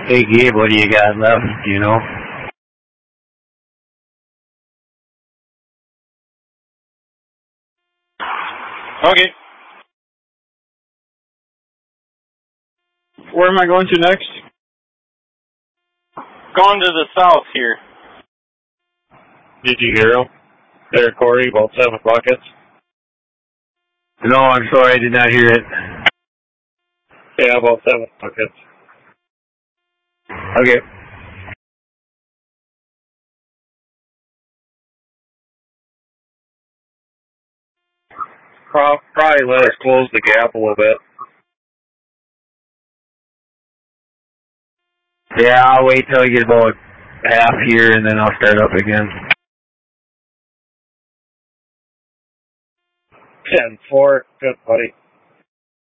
Hey Gabe, what do you got left, you know? Okay. Where am I going to next? Going to the south here. Did you hear him? There, Corey, about 7 buckets. No, I'm sorry, I did not hear it. Yeah, about 7 buckets. Okay. Probably let us close the gap a little bit. Yeah, I'll wait till I get about half here and then I'll start up again. 10-4. Good, buddy.